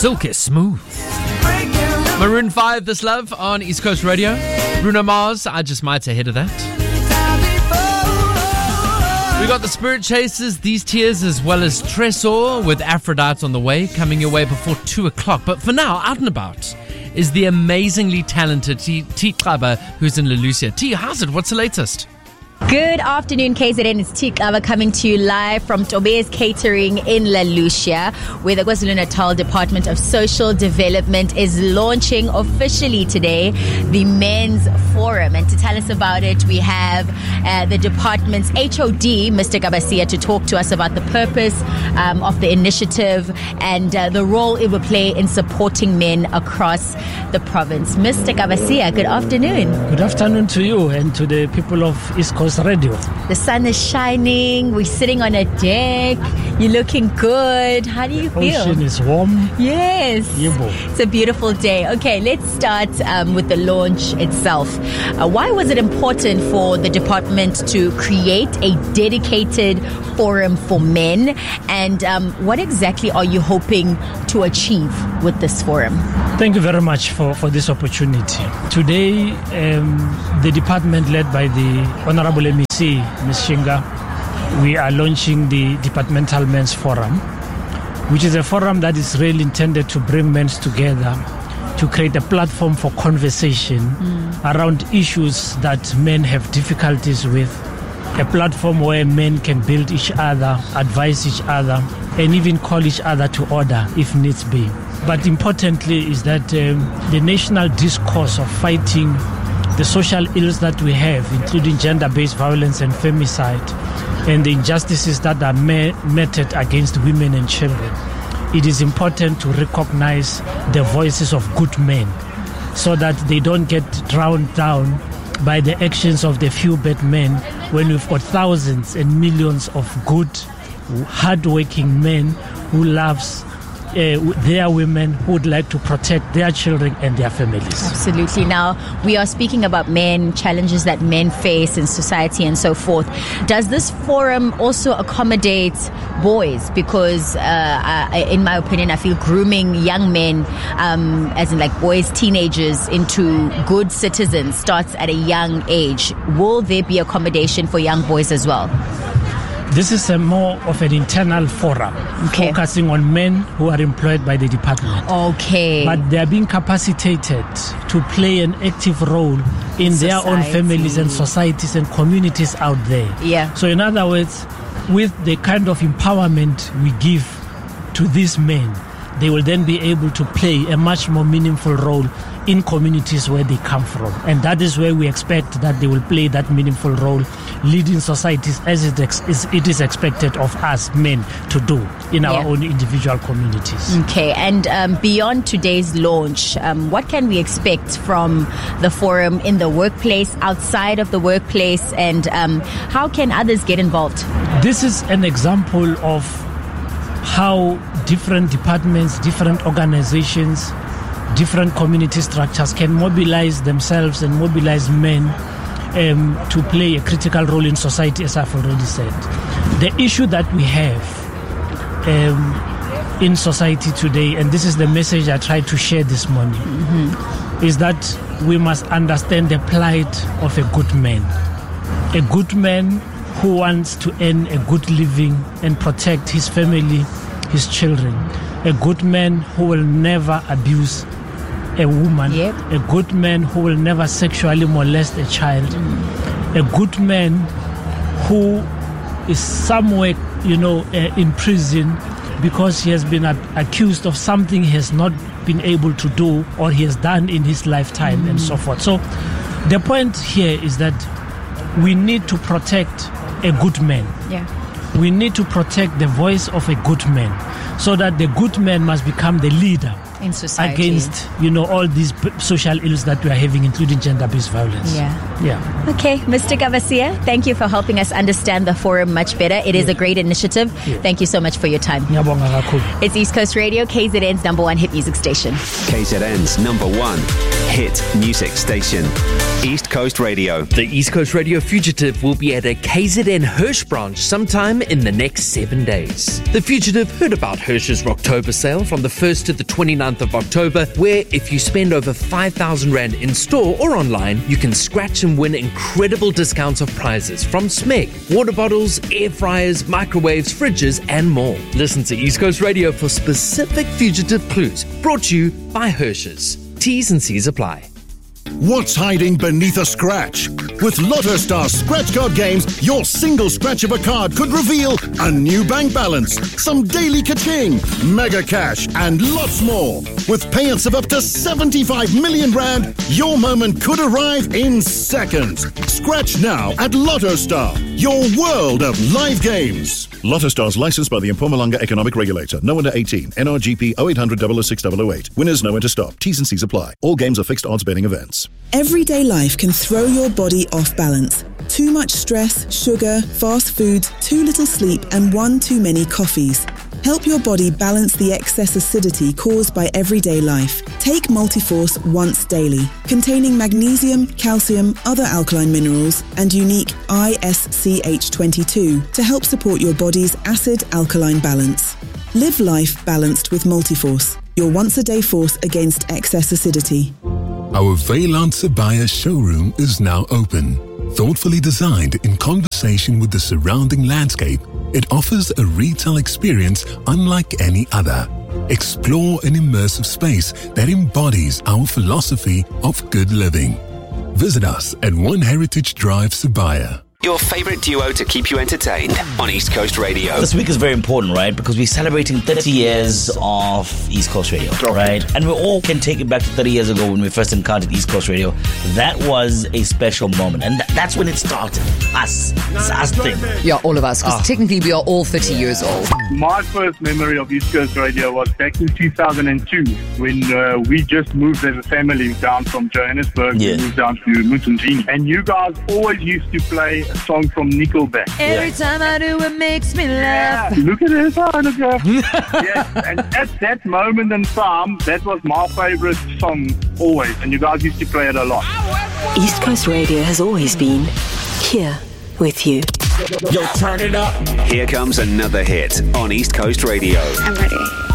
Silky smooth. Maroon 5, This Love on East Coast Radio. Bruno Mars, I Just Might ahead of that. We got the Spirit Chasers, These Tears, as well as Tresor with Aphrodite on the way, coming your way before 2 o'clock. But for now, out and about is the amazingly talented T Xaba, who's in Lelucia. T, how's it? What's the latest? Good afternoon, KZN. It's T Xaba coming to you live from Tobe's Catering in Lelucia, where the KwaZulu-Natal Department of Social Development is launching officially today the Men's Forum. And to tell us about it, we have the department's HOD, Mr. Gabasia, to talk to us about the purpose of the initiative and the role it will play in supporting men across the province. Mr. Gabasia, good afternoon. Good afternoon to you and to the people of East Coast Radio. The sun is shining. We're sitting on a deck. You're looking good. How do you feel? Ocean is warm. Yes. Yebo. It's a beautiful day. Okay, let's start with the launch itself. Why was it important for the department to create a dedicated forum for men? And what exactly are you hoping to achieve with this forum? Thank you very much for this opportunity. Today, the department led by the Honorable MEC, Ms. Shinga, we are launching the Departmental Men's Forum, which is a forum that is really intended to bring men together to create a platform for conversation around issues that men have difficulties with, a platform where men can build each other, advise each other, and even call each other to order if needs be. But importantly is that the national discourse of fighting the social ills that we have, including gender-based violence and femicide, and the injustices that are meted against women and children, it is important to recognize the voices of good men so that they don't get drowned down by the actions of the few bad men when we've got thousands and millions of good, hard-working men who loves their women, who would like to protect their children and their families. Absolutely. Now, we are speaking about men, challenges that men face in society and so forth. Does this forum also accommodate boys? Because in my opinion, I feel grooming young men, as in like boys, teenagers, into good citizens starts at a young age. Will there be accommodation for young boys as well? This is more of an internal forum, focusing on men who are employed by the department. Okay. But they are being capacitated to play an active role in their own families and societies and communities out there. Yeah. So in other words, with the kind of empowerment we give to these men, they will then be able to play a much more meaningful role in communities where they come from. And that is where we expect that they will play that meaningful role, leading societies as it is expected of us men to do in our own individual communities. Okay, and beyond today's launch, what can we expect from the forum in the workplace, outside of the workplace, and how can others get involved? This is an example of how different departments, different organizations, different community structures can mobilize themselves and mobilize men to play a critical role in society, as I've already said. The issue that we have in society today, and this is the message I tried to share this morning, is that we must understand the plight of a good man. A good man who wants to earn a good living and protect his family, his children. A good man who will never abuse a woman. A good man who will never sexually molest a child. A good man who is somewhere, in prison because he has been accused of something he has not been able to do or he has done in his lifetime and so forth. So the point here is that we need to protect a good man. We need to protect the voice of a good man so that the good man must become the leader in society against, all these social ills that we are having, including gender-based violence. Yeah. Okay, Mr. Gavasia, thank you for helping us understand the forum much better. It is a great initiative. Thank you so much for your time. It's East Coast Radio, KZN's #1 hit music station. KZN's #1 hit music station. East Coast Radio. The East Coast Radio Fugitive will be at a KZN Hirsch branch sometime in the next 7 days. The Fugitive heard about Hirsch's Rocktober sale from the 1st to the 29th of October, where if you spend over 5,000 Rand in store or online, you can scratch and win incredible discounts of prizes from Smeg, water bottles, air fryers, microwaves, fridges, and more. Listen to East Coast Radio for specific Fugitive clues. Brought to you by Hirsch's. T's and C's apply. What's hiding beneath a scratch? With Lotto Star scratch card games, your single scratch of a card could reveal a new bank balance, some daily ka-ching, mega cash, and lots more. With payouts of up to 75 million Rand, your moment could arrive in seconds. Scratch now at Lotto Star, your world of live games. Lotto Star's licensed by the Mpumalanga Economic Regulator. No under 18. NRGP 0800 006 008. Winners know when to stop. T's and C's apply. All games are fixed odds betting events. Everyday life can throw your body off balance. Too much stress, sugar, fast food, too little sleep, and one too many coffees. Help your body balance the excess acidity caused by everyday life. Take Multiforce once daily, containing magnesium, calcium, other alkaline minerals, and unique ISCH22 to help support your body's acid-alkaline balance. Live life balanced with Multiforce, your once-a-day force against excess acidity. Our Vaillant Sibaya showroom is now open. Thoughtfully designed in conversation with the surrounding landscape, it offers a retail experience unlike any other. Explore an immersive space that embodies our philosophy of good living. Visit us at 1 Heritage Drive, Sibaya. Your favorite duo to keep you entertained on East Coast Radio. This week is very important, right? Because we're celebrating 30 years of East Coast Radio, right? And we all can take it back to 30 years ago when we first encountered East Coast Radio. That was a special moment. And that's when it started. Us. It's us thing. Yeah, all of us. Because technically we are all 30 years old. My first memory of East Coast Radio was back in 2002 when we just moved as a family down from Johannesburg. We moved down to Mutsunzini. And you guys always used to play a song from Nickelback. Every time I do, it makes me laugh. Look at this, yes, and at that moment in time, that was my favorite song always, and you guys used to play it a lot. East Coast Radio has always been here with you. Yo, turn it up. Here comes another hit on East Coast Radio. I'm ready.